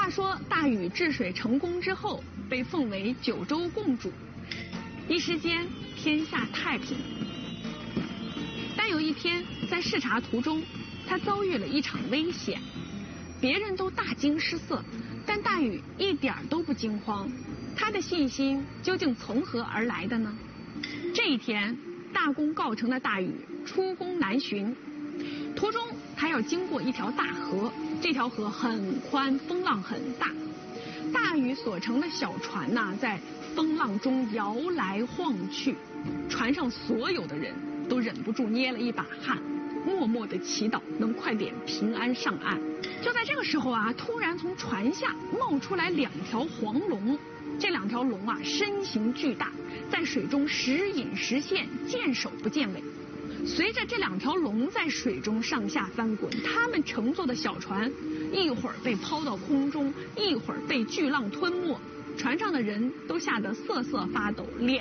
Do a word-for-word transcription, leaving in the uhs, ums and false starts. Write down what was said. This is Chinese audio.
话说大禹治水成功之后，被奉为九州共主，一时间天下太平。但有一天在视察途中，他遭遇了一场危险，别人都大惊失色，但大禹一点都不惊慌。他的信心究竟从何而来的呢？这一天，大功告成的大禹出宫南巡，途中他要经过一条大河，这条河很宽，风浪很大。大禹所乘的小船呐、啊，在风浪中摇来晃去，船上所有的人都忍不住捏了一把汗，默默地祈祷能快点平安上岸。就在这个时候啊，突然从船下冒出来两条黄龙，这两条龙啊身形巨大，在水中时隐时现，见首不见尾。随着这两条龙在水中上下翻滚，他们乘坐的小船一会儿被抛到空中，一会儿被巨浪吞没，船上的人都吓得瑟瑟发抖，脸